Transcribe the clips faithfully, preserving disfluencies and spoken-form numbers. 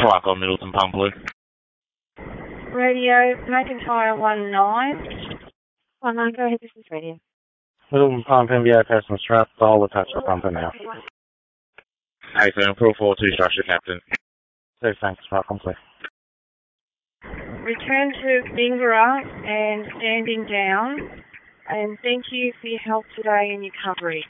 Truck on Middleton Pump Blue. Radio McIntyre one nine. one nine, go ahead, this is radio. Middleton Pump, M B A person strapped, all attached to the pump now. Hey, so Pearl four two Structure Captain. So thanks, right, complete. Return to Bingara and standing down, and thank you for your help today and your coverage.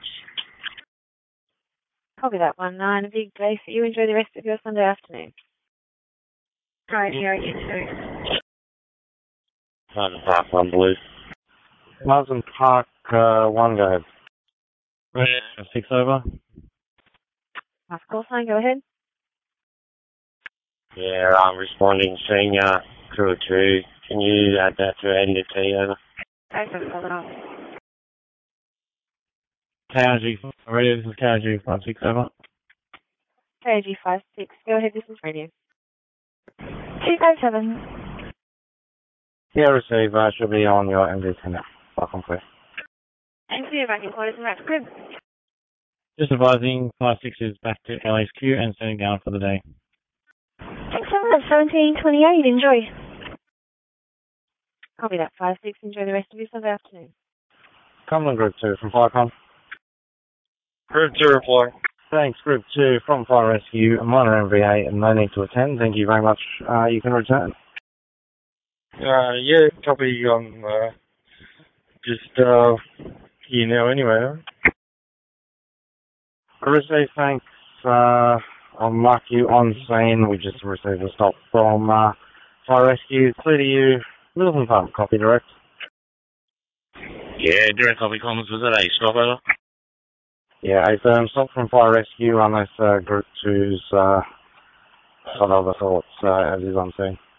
Copy that one nine, a big day for you. Enjoy the rest of your Sunday afternoon. Radio, you too. Middleton Park one Blue. Marsden Park uh, one, go ahead. Radio six over. Last call sign, go ahead. Yeah, I'm responding senior crew two. Can you add that to N D T over? Okay, hold on. K R G, radio, this is K R G five six over. K R G five six, go ahead, this is radio. two five seven. Yeah, receive, uh, should be on your M D T now. Welcome, please. Thank you, back in quarters and that's good. Just advising, five six is back to L H Q and standing down for the day. Thanks so much, seventeen twenty-eight, enjoy. Copy that, five six, enjoy the rest of your Sunday afternoon. Cumberland Group two from Firecon. Group two reply. Thanks, Group two from Fire Rescue, a minor M V A and no need to attend. Thank you very much. Uh, you can return. Uh, yeah, copy on, uh, just, uh, here now anyway. I received thanks, uh, I'll mark you on scene. We just received a stop from, uh, Fire Rescue. Clear to you, Middleton Pump, copy direct. Yeah, direct copy comments, was that a stop over? Yeah, a firm stop from Fire Rescue unless, uh, Group two's, uh, got other thoughts, uh, as is on scene.